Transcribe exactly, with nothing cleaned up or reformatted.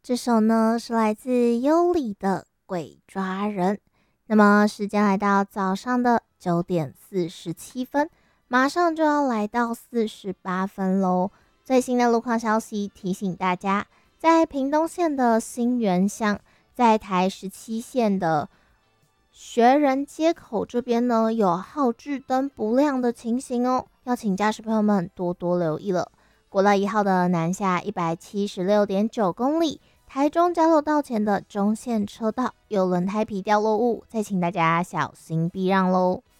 这首呢是来自优里的《鬼抓人》。那么时间来到早上的九点四十七分，马上就要来到四十八分喽。最新的路况消息提醒大家，在屏东县的新园乡，在台十七线的学人街口这边呢，有号志灯不亮的情形哦，要请驾驶朋友们多多留意了。国道一号的南下一百七十六点九公里。台中交流道前的中线车道有轮胎皮掉落物，再请大家小心避让喽。